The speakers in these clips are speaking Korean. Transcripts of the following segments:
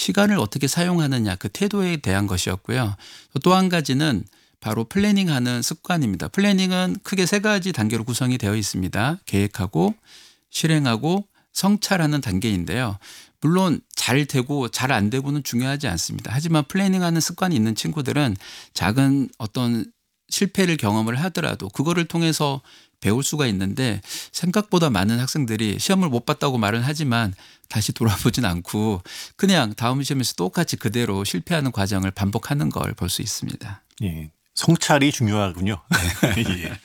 시간을 어떻게 사용하느냐 그 태도에 대한 것이었고요. 또 한 가지는 바로 플래닝하는 습관입니다. 플래닝은 크게 세 가지 단계로 구성이 되어 있습니다. 계획하고 실행하고 성찰하는 단계인데요. 물론 잘 되고 잘 안 되고는 중요하지 않습니다. 하지만 플래닝하는 습관이 있는 친구들은 작은 어떤 실패를 경험을 하더라도 그거를 통해서 배울 수가 있는데 생각보다 많은 학생들이 시험을 못 봤다고 말은 하지만 다시 돌아보진 않고 그냥 다음 시험에서 똑같이 그대로 실패하는 과정을 반복하는 걸 볼 수 있습니다. 예, 성찰이 중요하군요. 예.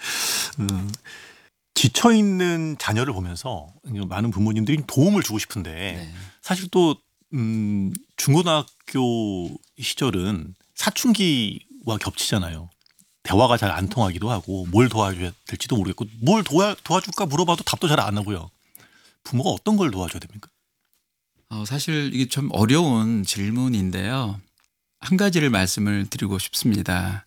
지쳐있는 자녀를 보면서 많은 부모님들이 도움을 주고 싶은데 네. 사실 또 중고등학교 시절은 사춘기와 겹치잖아요. 대화가 잘 안 통하기도 하고 뭘 도와줘야 될지도 모르겠고 뭘 도와줄까 물어봐도 답도 잘 안 하고요. 부모가 어떤 걸 도와줘야 됩니까? 사실 이게 좀 어려운 질문인데요. 한 가지를 말씀을 드리고 싶습니다.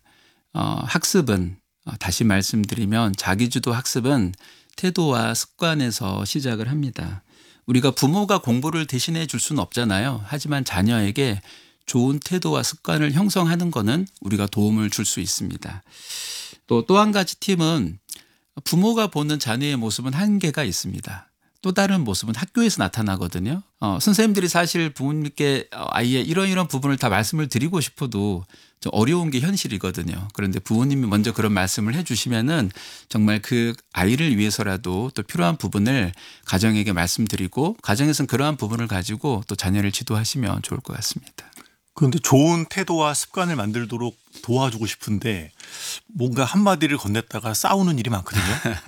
학습은 다시 말씀드리면 자기주도 학습은 태도와 습관에서 시작을 합니다. 우리가 부모가 공부를 대신해 줄 수는 없잖아요. 하지만 자녀에게 좋은 태도와 습관을 형성하는 것은 우리가 도움을 줄 수 있습니다. 또 한 가지 팁은 부모가 보는 자녀의 모습은 한계가 있습니다. 또 다른 모습은 학교에서 나타나거든요. 선생님들이 사실 부모님께 아이의 이런 부분을 다 말씀을 드리고 싶어도 좀 어려운 게 현실이거든요. 그런데 부모님이 먼저 그런 말씀을 해주시면은 정말 그 아이를 위해서라도 또 필요한 부분을 가정에게 말씀드리고 가정에서는 그러한 부분을 가지고 또 자녀를 지도하시면 좋을 것 같습니다. 그런데 좋은 태도와 습관을 만들도록 도와주고 싶은데 뭔가 한마디를 건넸다가 싸우는 일이 많거든요.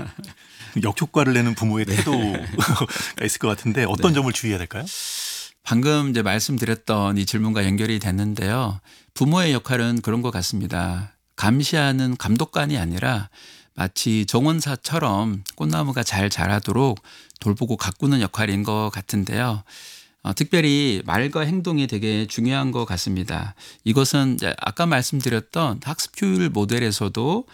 역효과를 내는 부모의 태도가 있을 것 같은데 어떤 점을 주의해야 될까요? 방금 이제 말씀드렸던 이 질문과 연결이 됐는데요. 부모의 역할은 그런 것 같습니다. 감시하는 감독관이 아니라 마치 정원사처럼 꽃나무가 잘 자라도록 돌보고 가꾸는 역할인 것 같은데요. 특별히 말과 행동이 되게 중요한 것 같습니다. 이것은 이제 아까 말씀드렸던 학습 효율 모델에서도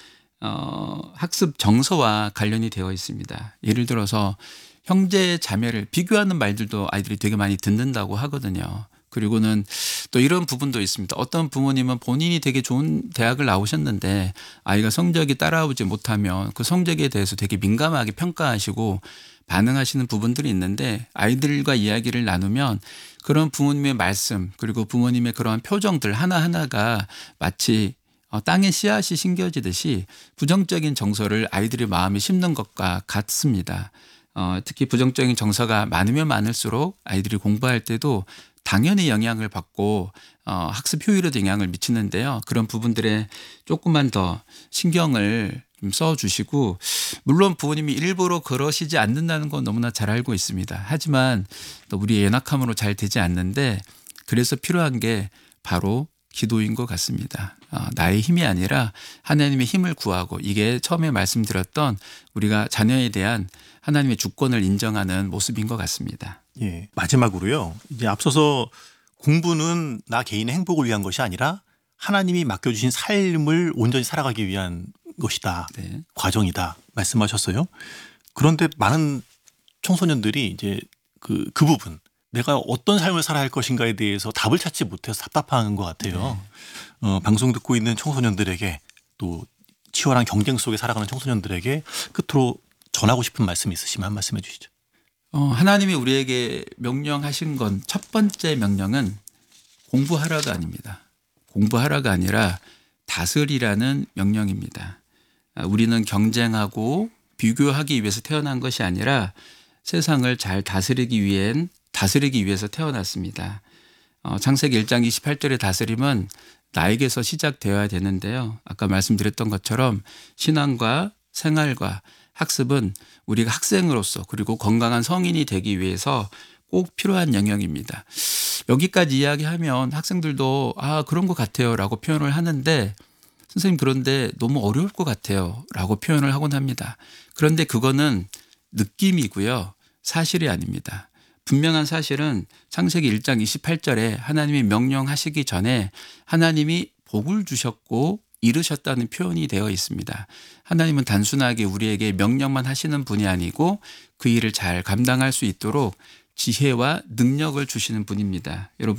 학습 정서와 관련이 되어 있습니다. 예를 들어서 형제 자매를 비교하는 말들도 아이들이 되게 많이 듣는다고 하거든요. 그리고는 또 이런 부분도 있습니다. 어떤 부모님은 본인이 되게 좋은 대학을 나오셨는데 아이가 성적이 따라오지 못하면 그 성적에 대해서 되게 민감하게 평가하시고 반응하시는 부분들이 있는데 아이들과 이야기를 나누면 그런 부모님의 말씀 그리고 부모님의 그러한 표정들 하나하나가 마치 땅에 씨앗이 심겨지듯이 부정적인 정서를 아이들의 마음에 심는 것과 같습니다. 특히 부정적인 정서가 많으면 많을수록 아이들이 공부할 때도 당연히 영향을 받고 학습 효율에도 영향을 미치는데요. 그런 부분들에 조금만 더 신경을 좀 써주시고 물론 부모님이 일부러 그러시지 않는다는 건 너무나 잘 알고 있습니다. 하지만 또 우리의 연약함으로 잘 되지 않는데 그래서 필요한 게 바로 기도인 것 같습니다. 나의 힘이 아니라 하나님의 힘을 구하고 이게 처음에 말씀드렸던 우리가 자녀에 대한 하나님의 주권을 인정하는 모습인 것 같습니다. 예, 마지막으로요. 이제 앞서서 공부는 나 개인의 행복을 위한 것이 아니라 하나님이 맡겨주신 삶을 온전히 살아가기 위한 것이다. 네. 과정이다. 말씀하셨어요. 그런데 많은 청소년들이 이제 그 부분 내가 어떤 삶을 살아야 할 것인가에 대해서 답을 찾지 못해서 답답한 것 같아요. 방송 듣고 있는 청소년들에게 또 치열한 경쟁 속에 살아가는 청소년들에게 끝으로 전하고 싶은 말씀이 있으시면 한 말씀 해주시죠. 하나님이 우리에게 명령하신 건 첫 번째 명령은 공부하라가 아닙니다. 공부하라가 아니라 다스리라는 명령입니다. 우리는 경쟁하고 비교하기 위해서 태어난 것이 아니라 세상을 잘 다스리기 위해서 태어났습니다. 창세기 1장 28절의 다스림은 나에게서 시작되어야 되는데요. 아까 말씀드렸던 것처럼 신앙과 생활과 학습은 우리가 학생으로서 그리고 건강한 성인이 되기 위해서 꼭 필요한 영역입니다. 여기까지 이야기하면 학생들도 그런 것 같아요 라고 표현을 하는데 선생님 그런데 너무 어려울 것 같아요 라고 표현을 하곤 합니다. 그런데 그거는 느낌이고요. 사실이 아닙니다. 분명한 사실은 창세기 1장 28절에 하나님이 명령하시기 전에 하나님이 복을 주셨고 이루셨다는 표현이 되어 있습니다. 하나님은 단순하게 우리에게 명령만 하시는 분이 아니고 그 일을 잘 감당할 수 있도록 지혜와 능력을 주시는 분입니다. 여러분